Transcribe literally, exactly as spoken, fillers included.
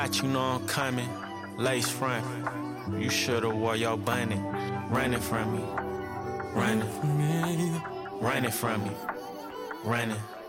You know I'm coming, lace front. You should've wore your bunny. Running from me, running from me, running from me, running.